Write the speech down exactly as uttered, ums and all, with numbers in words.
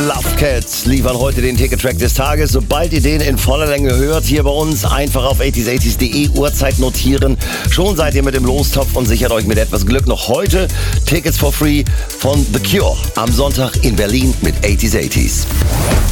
Love Cats liefern heute den Ticket-Track des Tages. Sobald ihr den in voller Länge hört, hier bei uns einfach auf achtzig achtzig punkt de Uhrzeit notieren. Schon seid ihr mit dem Lostopf und sichert euch mit etwas Glück noch heute Tickets for free von The Cure am Sonntag in Berlin mit achtzig achtzig.